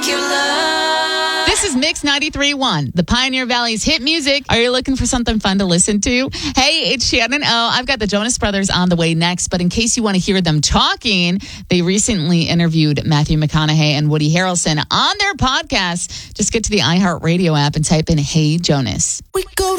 This is Mix 93.1, the Pioneer Valley's hit music. Are you looking for something fun to listen to? Hey, it's Shannon O. I've got the Jonas Brothers on the way next, but in case you want to hear them talking, they recently interviewed Matthew McConaughey and Woody Harrelson on their podcast. Just get to the iHeartRadio app and type in Hey Jonas. We go